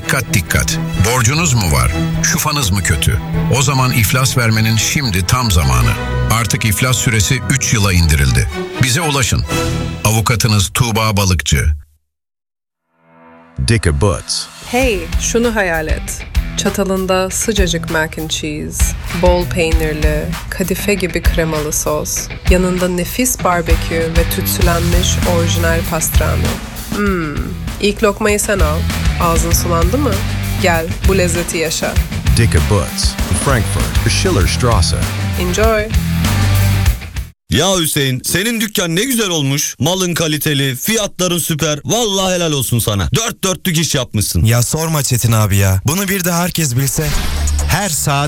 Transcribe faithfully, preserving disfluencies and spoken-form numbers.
Dikkat dikkat. Borcunuz mu var? Şufanız mı kötü? O zaman iflas vermenin şimdi tam zamanı. Artık iflas süresi üç yıla indirildi. Bize ulaşın. Avukatınız Tuğba Balıkçı. Dicker Butts. Hey, şunu hayal et. Çatalında sıcacık mac and cheese, bol peynirli, kadife gibi kremalı sos, yanında nefis barbekü ve tütsülenmiş orijinal pastrami. Hmm, ilk lokmayı sen al. Ağzın sulandı mı? Gel, bu lezzeti yaşa. Dicker Butts. Frankfurt, Schillerstraße. Enjoy. Ya Hüseyin, senin dükkan ne güzel olmuş. Malın kaliteli, fiyatların süper. Vallahi helal olsun sana. Dört dörtlük iş yapmışsın. Ya sorma Çetin abi ya. Bunu bir de herkes bilse. Her saat